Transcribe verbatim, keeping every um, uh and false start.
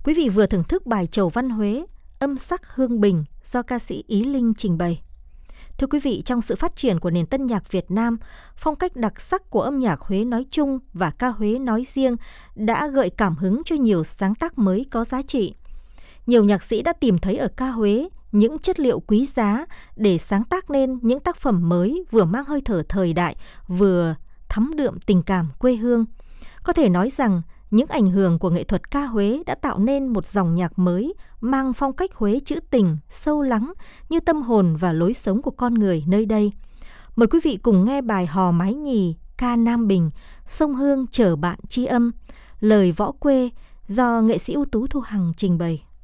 Quý vị vừa thưởng thức bài Chầu Văn Huế, âm sắc hương bình do ca sĩ Ý Linh trình bày. Thưa quý vị, trong sự phát triển của nền tân nhạc Việt Nam, phong cách đặc sắc của âm nhạc Huế nói chung và ca Huế nói riêng đã gợi cảm hứng cho nhiều sáng tác mới có giá trị. Nhiều nhạc sĩ đã tìm thấy ở ca Huế những chất liệu quý giá để sáng tác nên những tác phẩm mới vừa mang hơi thở thời đại, vừa thấm đượm tình cảm quê hương. Có thể nói rằng, những ảnh hưởng của nghệ thuật ca Huế đã tạo nên một dòng nhạc mới mang phong cách Huế trữ tình, sâu lắng như tâm hồn và lối sống của con người nơi đây. Mời quý vị cùng nghe bài Hò Mái Nhì, ca Nam Bình, Sông Hương chở bạn tri âm, lời võ quê do nghệ sĩ ưu tú Thu Hằng trình bày.